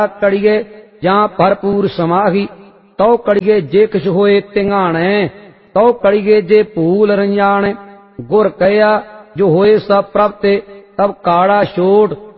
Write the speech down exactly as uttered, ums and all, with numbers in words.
कड़िए जां भरपूर समाही, तो कड़िए जे किछ होए तिंगाणे, तो कड़िए जे भूल रंजाने। गुर कया जो होए सब प्रभ ते, तब काड़ा छोड़